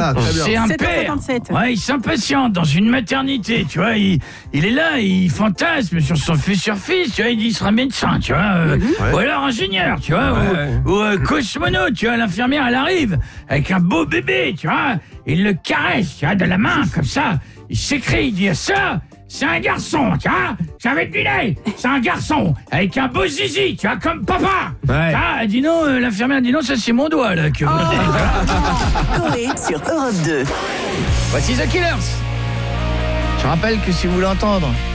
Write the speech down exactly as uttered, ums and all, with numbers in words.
Voilà, très bien. C'est un sept heures père. cinquante-sept. Ouais, il s'impatiente dans une maternité, tu vois. Il, il est là, il fantasme sur son futur fils, tu vois. Il dit qu'il sera médecin, tu vois. euh, Ouais. Ou alors ingénieur, tu vois. Ouais. Ou, ou euh, cosmonaute, tu vois. L'infirmière, elle arrive avec un beau bébé, tu vois. Il le caresse, tu vois, de la main, comme ça. Il s'écrie, il dit ça. C'est un garçon, tu vois. J'avais deviné. C'est un garçon avec un beau zizi, tu vois, comme papa. Ouais. Ah, elle dit non, euh, l'infirmière dit non, ça c'est mon doigt là que vous Coé sur Europe deux. Voici The Killers. Je rappelle que si vous voulez entendre